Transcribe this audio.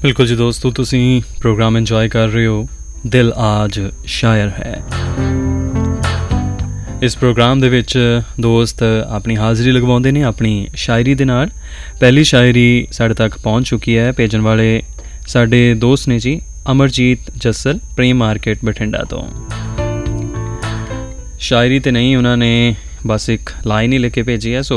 ਬਿਲਕੁਲ ਜੀ ਦੋਸਤੋ, ਤੁਸੀਂ ਪ੍ਰੋਗਰਾਮ ਇੰਜੋਏ ਕਰ ਰਹੇ ਹੋ ਦਿਲ ਆਜ ਸ਼ਾਇਰ ਹੈ। ਇਸ ਪ੍ਰੋਗਰਾਮ ਦੇ ਵਿੱਚ ਦੋਸਤ ਆਪਣੀ ਹਾਜ਼ਰੀ ਲਗਵਾਉਂਦੇ ਨੇ ਆਪਣੀ ਸ਼ਾਇਰੀ ਦੇ ਨਾਲ। ਪਹਿਲੀ ਸ਼ਾਇਰੀ ਸਾਡੇ ਤੱਕ ਪਹੁੰਚ ਚੁੱਕੀ ਹੈ। ਭੇਜਣ ਵਾਲੇ ਸਾਡੇ ਦੋਸਤ ਨੇ ਜੀ ਅਮਰਜੀਤ ਜੱਸਲ, ਪ੍ਰੇਮ ਮਾਰਕੀਟ ਬਠਿੰਡਾ ਤੋਂ। ਸ਼ਾਇਰੀ ਤਾਂ ਨਹੀਂ, ਉਹਨਾਂ ਨੇ ਬਸ ਇੱਕ ਲਾਈਨ ਹੀ ਲਿਖ ਕੇ ਭੇਜੀ ਹੈ। ਸੋ